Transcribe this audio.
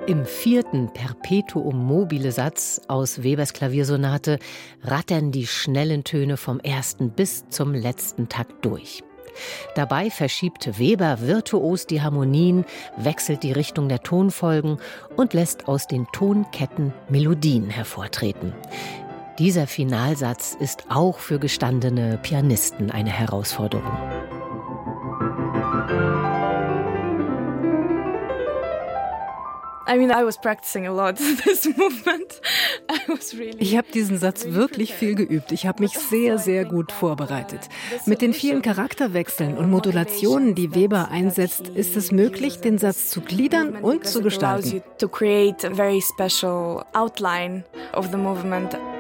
Im 4. Perpetuum mobile Satz aus Webers Klaviersonate rattern die schnellen Töne vom ersten bis zum letzten Takt durch. Dabei verschiebt Weber virtuos die Harmonien, wechselt die Richtung der Tonfolgen und lässt aus den Tonketten Melodien hervortreten. Dieser Finalsatz ist auch für gestandene Pianisten eine Herausforderung. Ich habe diesen Satz wirklich viel geübt. Ich habe mich sehr, sehr gut vorbereitet. Mit den vielen Charakterwechseln und Modulationen, die Weber einsetzt, ist es möglich, den Satz zu gliedern und zu gestalten.